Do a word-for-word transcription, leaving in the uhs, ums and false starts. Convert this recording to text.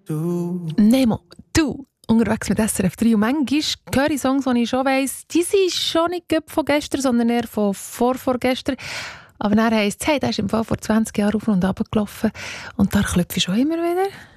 Du. Nemo, du, unterwegs mit S R F drei. Und manchmal höre ich Songs, die ich schon weiss, die sind schon nicht von gestern, sondern eher von vorvorgestern. Aber dann heisst es, hey, der ist im Fall vor zwanzig Jahren auf und runter gelaufen. Und da klopfe ich schon immer wieder.